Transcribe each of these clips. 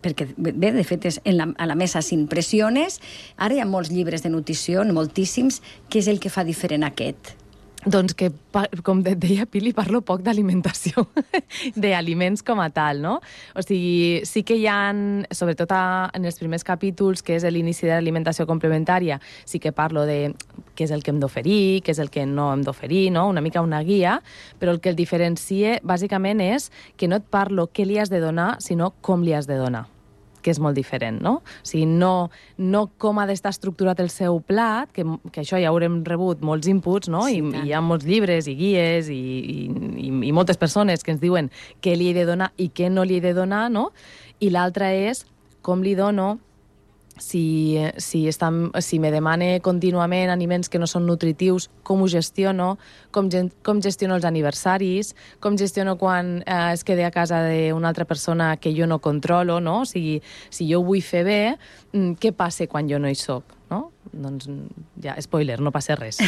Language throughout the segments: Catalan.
perquè bé, de fet, a la mesa s'impressiones. Ara hi ha molts llibres de nutrició, moltíssims. Què és el que fa diferent aquest? Doncs que, com et deia Pili, parlo poc d'alimentació, d'aliments com a tal, no? O sigui, sí que hi ha, sobretot en els primers capítols, que és l'inici de l'alimentació complementària, sí que parlo de què és el que hem d'oferir, què és el que no hem d'oferir, no? Una mica una guia, però el que el diferencia, bàsicament, és que no et parlo què li has de donar, sinó com li has de donar, que és molt diferent, no? O sigui, no com ha d'estar estructurat el seu plat, que això ja haurem rebut molts inputs, no? Sí, I hi ha molts llibres i guies i moltes persones que ens diuen què li he de donar i què no li he de donar, no? I l'altra és com li dono, si me demane contínuament aliments que no són nutritius, com ho gestiono, com gestiono els aniversaris, com gestiono quan es queda a casa d'una altra persona que jo no controlo, no? O sigui, si jo ho vull fer bé, què passa quan jo no hi soc, no? Doncs ja, spoiler, no passa res.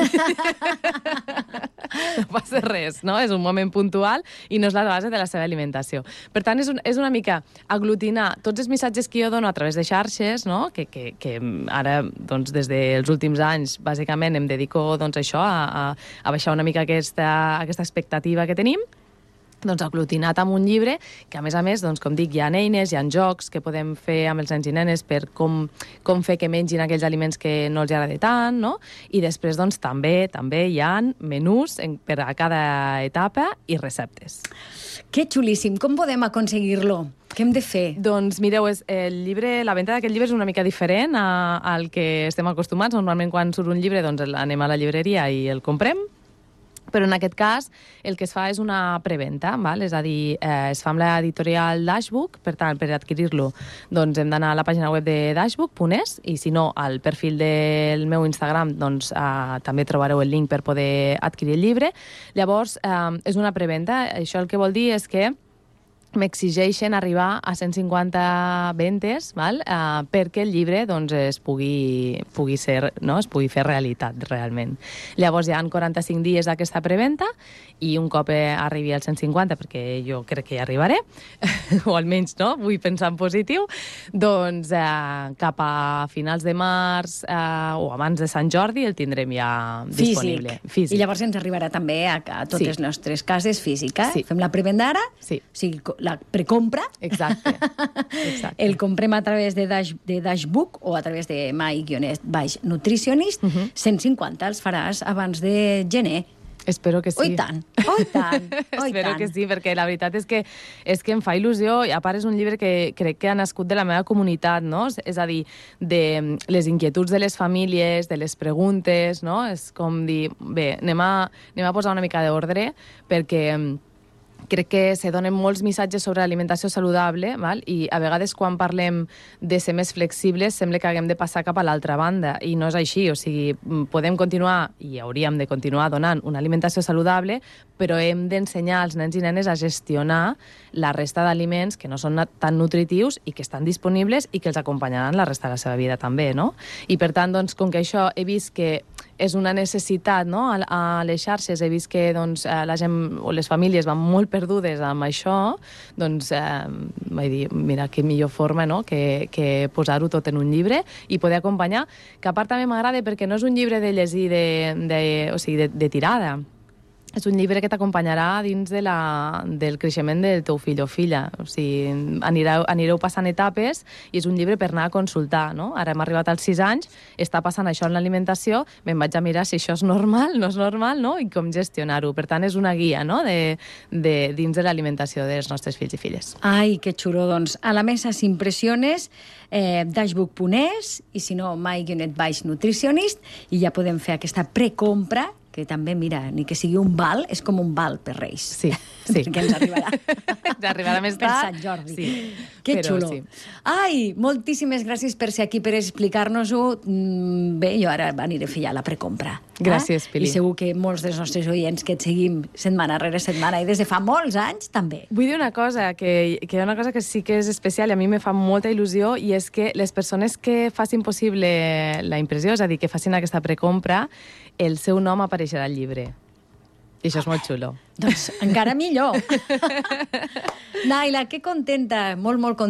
No passa res, no? És un moment puntual i no és la base de la seva alimentació. Per tant, és una mica aglutinar tots els missatges que jo dono a través de xarxes, no? Que ara, doncs, des dels últims anys, bàsicament, em dedico, doncs, a això, a baixar una mica aquesta expectativa que tenim, doncs aglutinat amb un llibre que, a més, doncs, com dic, hi ha eines, hi ha jocs que podem fer amb els nens i nenes per com fer que mengin aquells aliments que no els agrada tant, no? I després, doncs, també hi ha menús per a cada etapa i receptes. Que xulíssim! Com podem aconseguir-lo? Què hem de fer? Doncs mireu, la venda d'aquest llibre és una mica diferent al que estem acostumats. Normalment quan surt un llibre doncs anem a la llibreria i el comprem, però en aquest cas el que es fa és una preventa, val? És a dir, es fa amb l'editorial Dashbook, per tant, per adquirir-lo doncs hem d'anar a la pàgina web de dashbook.es i si no, al perfil del meu Instagram doncs també trobareu el link per poder adquirir el llibre. Llavors, és una preventa, això el que vol dir és que m'exigeixen arribar a 150 ventes, val? Perquè el llibre doncs, es pugui fer realitat realment. Llavors hi ha 45 dies d'aquesta preventa i un cop arribi als 150, perquè jo crec que hi arribaré, o almenys no, vull pensar en positiu, doncs cap a finals de març o abans de Sant Jordi el tindrem ja disponible. Físic. I llavors ens arribarà també a totes les nostres cases físiques. Sí. Fem la prevenda ara, sí. O sigui, la precompra. Exacte. El comprem a través de Dashbook o a través de My-Nutritionist. 150 els faràs abans de gener. Espero que sí. Oi tant, oi tant. Espero que sí, perquè la veritat és que em fa il·lusió i a part és un llibre que crec que ha nascut de la meva comunitat, no? És a dir, de les inquietuds de les famílies, de les preguntes, no? És com dir, bé, anem a posar una mica d'ordre perquè crec que se donen molts missatges sobre alimentació saludable, val? I a vegades quan parlem de ser més flexibles sembla que haguem de passar cap a l'altra banda i no és així, o sigui, podem continuar i hauríem de continuar donant una alimentació saludable, però hem d'ensenyar als nens i nenes a gestionar la resta d'aliments que no són tan nutritius i que estan disponibles i que els acompanyaran la resta de la seva vida també, no? I per tant, doncs, com que això he vist que és una necessitat, no? A les xarxes he vist que doncs, la gent o les famílies van molt perdudes amb això, doncs vaig dir, mira, que millor forma, no? que posar-ho tot en un llibre i poder acompanyar, que a part també m'agrada perquè no és un llibre de llegir de tirada. És un llibre que t'acompanyarà dins del creixement del teu fill o filla. O sigui, anireu passant etapes i és un llibre per anar a consultar, no? Ara hem arribat als 6 anys, està passant això en l'alimentació, me'n vaig a mirar si això és normal, no és normal, no? I com gestionar-ho. Per tant, és una guia, no? Dins de l'alimentació dels nostres fills i filles. Ai, que xulo, doncs. A la mesa s'impressiones, dashbook.es i si no, My-Nutritionist i ja podem fer aquesta precompra que també, mira, ni que sigui un val, és com un val per Reis. Sí. Perquè ens arribarà. Ens arribarà més tard. Per Sant Jordi. Sí. Que xulo. Sí. Ai, moltíssimes gràcies per ser aquí, per explicar-nos-ho. Bé, jo ara aniré a fer ja la precompra. Gràcies, Pili. I segur que molts dels nostres oients que et seguim setmana rere setmana i des de fa molts anys, també. Vull dir una cosa, que hi ha una cosa que sí que és especial i a mi me fa molta il·lusió, i és que les persones que facin possible la impressió, és a dir, que facin aquesta precompra, el seu nom apareixerà al llibre. I això és molt xulo. Doncs encara millor. Naila, que contenta, molt contenta.